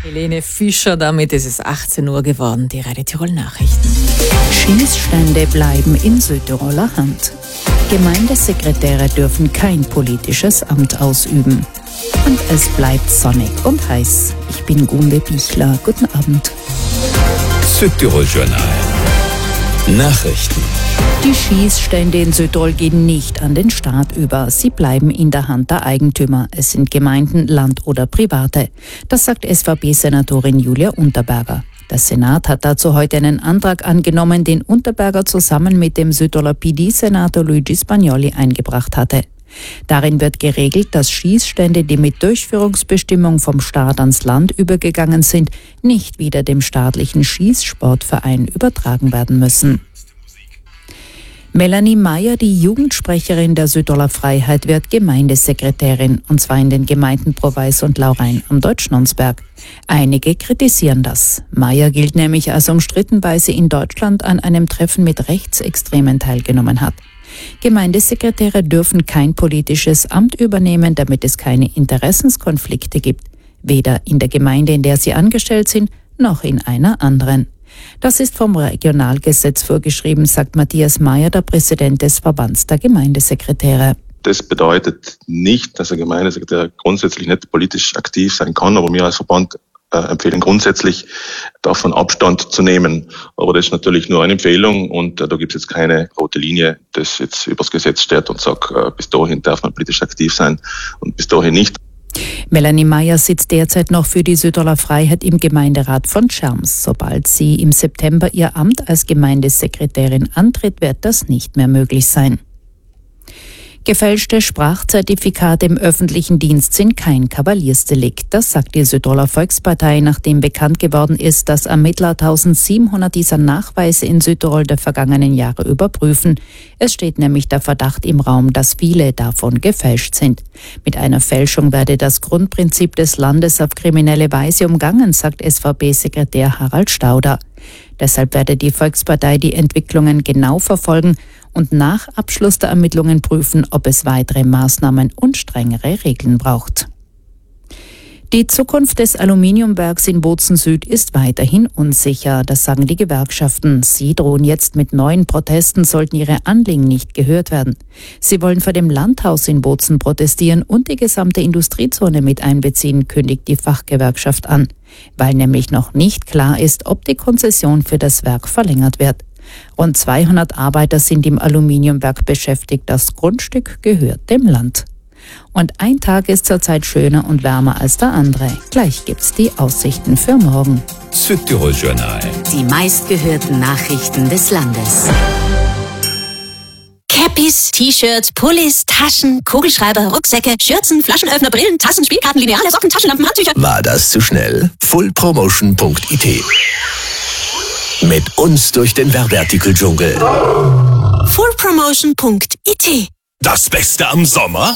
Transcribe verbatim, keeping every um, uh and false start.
Helene Fischer, damit ist es achtzehn Uhr geworden, die Radio Tirol Nachrichten. Schießstände bleiben in Südtiroler Hand. Gemeindesekretäre dürfen kein politisches Amt ausüben. Und es bleibt sonnig und heiß. Ich bin Gunde Bichler. Guten Abend. Südtirol Journal. Nachrichten. Die Schießstände in Südtirol gehen nicht an den Staat über. Sie bleiben in der Hand der Eigentümer. Es sind Gemeinden, Land oder Private. Das sagt S V P-Senatorin Julia Unterberger. Der Senat hat dazu heute einen Antrag angenommen, den Unterberger zusammen mit dem Südtiroler P D-Senator Luigi Spagnoli eingebracht hatte. Darin wird geregelt, dass Schießstände, die mit Durchführungsbestimmung vom Staat ans Land übergegangen sind, nicht wieder dem staatlichen Schießsportverein übertragen werden müssen. Melanie Meyer, die Jugendsprecherin der Südtiroler Freiheit, wird Gemeindesekretärin, und zwar in den Gemeinden Proweis und Laurein am Deutschnonsberg. Einige kritisieren das. Meyer gilt nämlich als umstritten, weil sie in Deutschland an einem Treffen mit Rechtsextremen teilgenommen hat. Gemeindesekretäre dürfen kein politisches Amt übernehmen, damit es keine Interessenskonflikte gibt, weder in der Gemeinde, in der sie angestellt sind, noch in einer anderen. Das ist vom Regionalgesetz vorgeschrieben, sagt Matthias Meyer, der Präsident des Verbands der Gemeindesekretäre. Das bedeutet nicht, dass ein Gemeindesekretär grundsätzlich nicht politisch aktiv sein kann, aber wir als Verband äh, empfehlen grundsätzlich, davon Abstand zu nehmen. Aber das ist natürlich nur eine Empfehlung und äh, da gibt es jetzt keine rote Linie, das jetzt übers Gesetz steht und sagt, äh, bis dahin darf man politisch aktiv sein und bis dahin nicht. Melanie Meyer sitzt derzeit noch für die Südtiroler Freiheit im Gemeinderat von Scherms. Sobald sie im September ihr Amt als Gemeindesekretärin antritt, wird das nicht mehr möglich sein. Gefälschte Sprachzertifikate im öffentlichen Dienst sind kein Kavaliersdelikt. Das sagt die Südtiroler Volkspartei, nachdem bekannt geworden ist, dass Ermittler eintausendsiebenhundert dieser Nachweise in Südtirol der vergangenen Jahre überprüfen. Es steht nämlich der Verdacht im Raum, dass viele davon gefälscht sind. Mit einer Fälschung werde das Grundprinzip des Landes auf kriminelle Weise umgangen, sagt S V P-Sekretär Harald Stauder. Deshalb werde die Volkspartei die Entwicklungen genau verfolgen und nach Abschluss der Ermittlungen prüfen, ob es weitere Maßnahmen und strengere Regeln braucht. Die Zukunft des Aluminiumwerks in Bozen Süd ist weiterhin unsicher, das sagen die Gewerkschaften. Sie drohen jetzt mit neuen Protesten, sollten ihre Anliegen nicht gehört werden. Sie wollen vor dem Landhaus in Bozen protestieren und die gesamte Industriezone mit einbeziehen, kündigt die Fachgewerkschaft an, weil nämlich noch nicht klar ist, ob die Konzession für das Werk verlängert wird. Rund zweihundert Arbeiter sind im Aluminiumwerk beschäftigt. Das Grundstück gehört dem Land. Und ein Tag ist zurzeit schöner und wärmer als der andere. Gleich gibt's die Aussichten für morgen. Südtirol Journal. Die meistgehörten Nachrichten des Landes. Cappies, T-Shirts, Pullis, Taschen, Kugelschreiber, Rucksäcke, Schürzen, Flaschenöffner, Brillen, Tassen, Spielkarten, Lineale, Socken, Taschenlampen, Handtücher. War das zu schnell? full promotion punkt i t. Mit uns durch den Werbeartikeldschungel. full promotion punkt i t. Das Beste am Sommer?